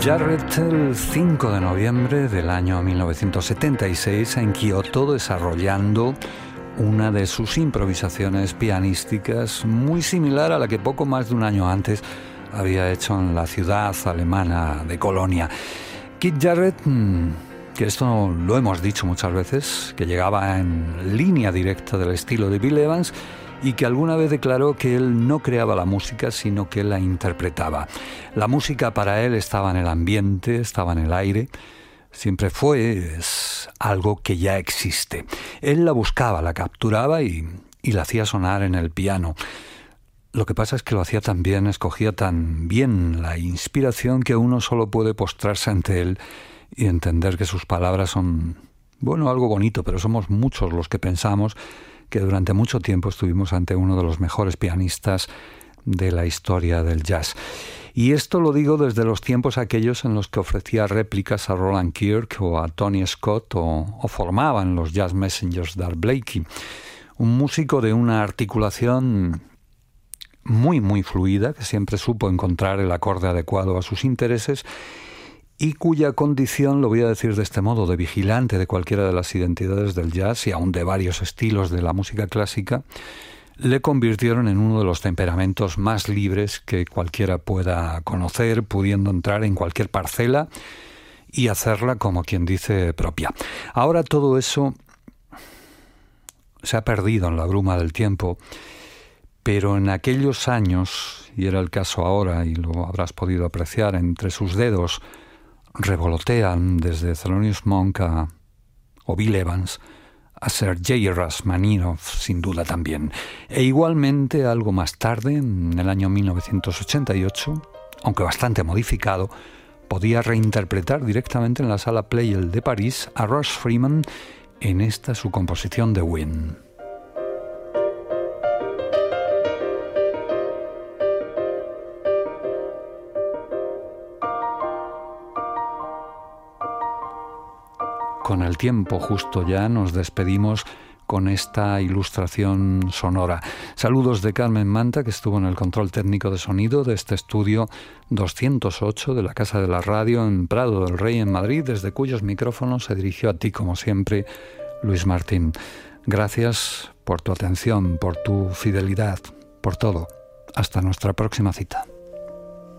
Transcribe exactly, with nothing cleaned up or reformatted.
Jarrett el cinco de noviembre del año mil novecientos setenta y seis en Kioto, desarrollando una de sus improvisaciones pianísticas muy similar a la que poco más de un año antes había hecho en la ciudad alemana de Colonia. Keith Jarrett, que esto lo hemos dicho muchas veces, que llegaba en línea directa del estilo de Bill Evans y que alguna vez declaró que él no creaba la música, sino que la interpretaba. La música para él estaba en el ambiente, estaba en el aire, siempre fue, es algo que ya existe. Él la buscaba, la capturaba y, y la hacía sonar en el piano. Lo que pasa es que lo hacía tan bien, escogía tan bien la inspiración que uno solo puede postrarse ante él y entender que sus palabras son, bueno, algo bonito, pero somos muchos los que pensamos que durante mucho tiempo estuvimos ante uno de los mejores pianistas de la historia del jazz. Y esto lo digo desde los tiempos aquellos en los que ofrecía réplicas a Roland Kirk o a Tony Scott o, o formaban los Jazz Messengers de Art Blakey. Un músico de una articulación muy, muy fluida, que siempre supo encontrar el acorde adecuado a sus intereses y cuya condición, lo voy a decir de este modo, de vigilante de cualquiera de las identidades del jazz y aún de varios estilos de la música clásica, le convirtieron en uno de los temperamentos más libres que cualquiera pueda conocer, pudiendo entrar en cualquier parcela y hacerla, como quien dice, propia. Ahora todo eso se ha perdido en la bruma del tiempo, pero en aquellos años, y era el caso ahora, y lo habrás podido apreciar, entre sus dedos revolotean desde Thelonious Monk a, o Bill Evans a Sergei Rachmaninoff, sin duda también. E igualmente, algo más tarde, en el año mil novecientos ochenta y ocho, aunque bastante modificado, podía reinterpretar directamente en la Sala Pleyel de París a Russ Freeman en esta su composición de Wind. Con el tiempo justo ya nos despedimos con esta ilustración sonora. Saludos de Carmen Manta, que estuvo en el control técnico de sonido de este estudio doscientos ocho de la Casa de la Radio en Prado del Rey, en Madrid, desde cuyos micrófonos se dirigió a ti, como siempre, Luis Martín. Gracias por tu atención, por tu fidelidad, por todo. Hasta nuestra próxima cita.